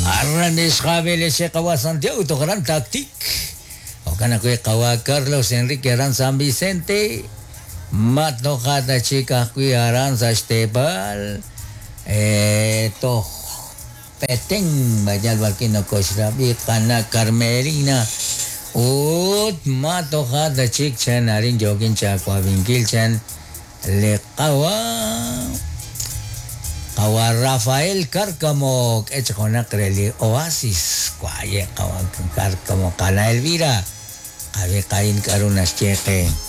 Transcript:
Arranes Javele Shekawa Santiago, to gran tactic. O kana kwe kawa Carlos Enrique Aran San Vicente. Matno kata chica kwe Aran sa Estebal. To peteng bajal balkino kosrabi kana Carmelina. Ut mato kata chik chan arin jogin chakwa vinkil chan. Le kawa Rafael Cárcamo hecho con acreli Oasis kwaye kawa Cárcamo kana Elvira kabe kain karunas cheque